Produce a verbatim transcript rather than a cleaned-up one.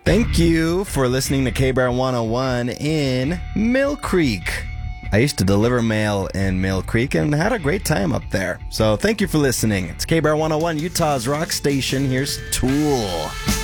Thank you for listening to K-Bar one oh one in Mill Creek. I used to deliver mail in Mill Creek and had a great time up there. So thank you for listening. It's K-Bar one oh one, Utah's rock station. Here's Tool.